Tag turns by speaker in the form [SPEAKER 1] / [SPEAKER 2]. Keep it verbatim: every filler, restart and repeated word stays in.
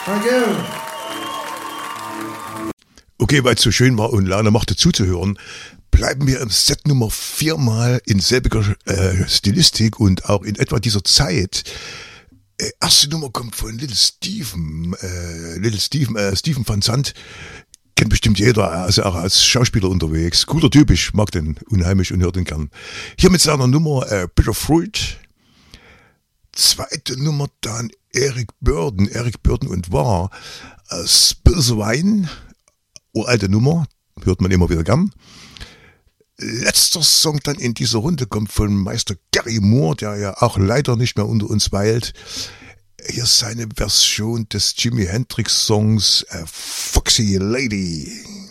[SPEAKER 1] Danke.
[SPEAKER 2] Okay, weil es so schön war und Laune machte zuzuhören, bleiben wir im Set Nummer vier mal in selbiger äh, Stilistik und auch in etwa dieser Zeit. Äh, erste Nummer kommt von Little Steven, äh, Little Steven, äh, Steven van Zandt. Kennt bestimmt jeder, also auch als Schauspieler unterwegs. Cooler Typ, ich mag den unheimlich und hört den gern. Hier mit seiner Nummer äh, Bitter Fruit. Zweite Nummer dann Eric Burdon, Eric Burdon und war äh, Spill the Wine. Uralte Nummer, hört man immer wieder gern. Letzter Song dann in dieser Runde kommt von Meister Gary Moore, der ja auch leider nicht mehr unter uns weilt. Hier ist seine Version des Jimi Hendrix Songs äh, Foxy Lady.